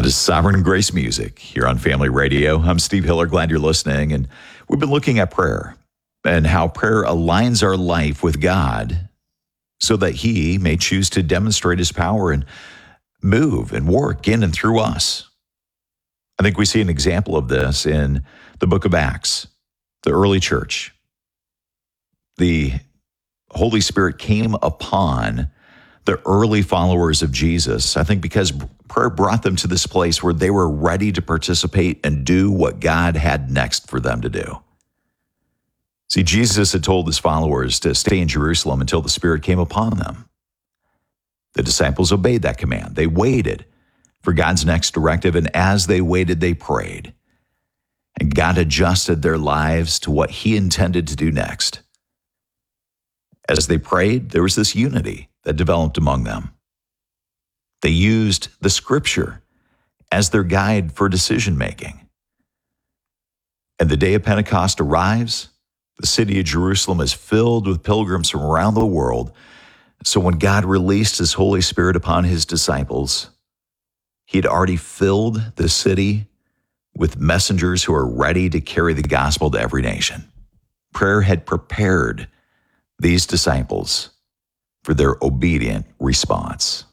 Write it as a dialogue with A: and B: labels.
A: That is Sovereign Grace Music here on Family Radio. I'm Steve Hiller. Glad you're listening. And we've been looking at prayer and how prayer aligns our life with God so that He may choose to demonstrate His power and move and work in and through us. I think we see an example of this in the book of Acts, the early church. The Holy Spirit came upon the early followers of Jesus, I think because prayer brought them to this place where they were ready to participate and do what God had next for them to do. See, Jesus had told his followers to stay in Jerusalem until the Spirit came upon them. The disciples obeyed that command. They waited for God's next directive, and as they waited, they prayed. And God adjusted their lives to what He intended to do next. As they prayed, there was this unity that developed among them. They used the Scripture as their guide for decision-making. And the day of Pentecost arrives. The city of Jerusalem is filled with pilgrims from around the world. So when God released His Holy Spirit upon His disciples, He had already filled the city with messengers who are ready to carry the gospel to every nation. Prayer had prepared these disciples for their obedient response.